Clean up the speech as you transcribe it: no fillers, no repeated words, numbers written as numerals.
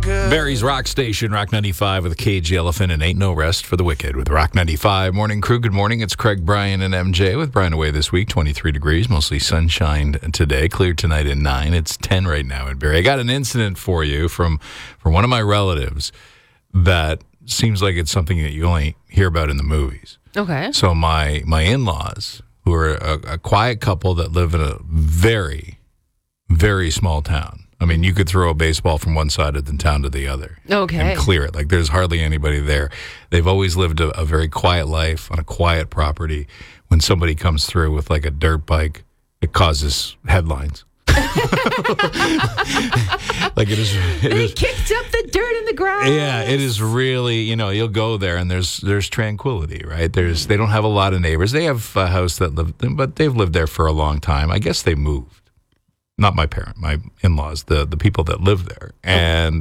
Barry's Rock Station, Rock 95 with a caged elephant and Ain't No Rest for the Wicked with Rock 95. Morning crew, good morning. It's Craig, Brian, and MJ with Brian away this week. 23 degrees, mostly sunshine today. Clear tonight at 9. It's 10 right now in Barry. I got an incident for you from one of my relatives that seems like it's something that you only hear about in the movies. Okay. So my in-laws, who are a quiet couple that live in a very, very small town. I mean, you could throw a baseball from one side of the town to the other. Okay. And clear it. Like, there's hardly anybody there. They've always lived a very quiet life on a quiet property. When somebody comes through with, like, a dirt bike, it causes headlines. Like, it is. They kicked up the dirt in the grass. Yeah, it is really, you'll go there and there's tranquility, right? They don't have a lot of neighbors. They have a house but they've lived there for a long time. I guess they moved. Not my in-laws, the people that live there. And